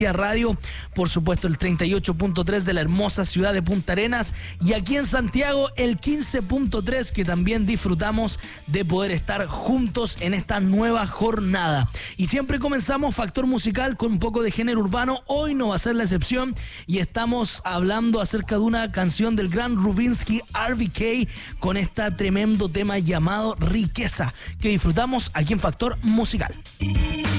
Radio, por supuesto el 38.3 de la hermosa ciudad de Punta Arenas, y aquí en Santiago el 15.3, que también disfrutamos de poder estar juntos en esta nueva jornada. Y siempre comenzamos Factor Musical con un poco de género urbano. Hoy no va a ser la excepción y estamos hablando acerca de una canción del gran Rubinsky RBK con este tremendo tema llamado Riqueza, que disfrutamos aquí en Factor Musical.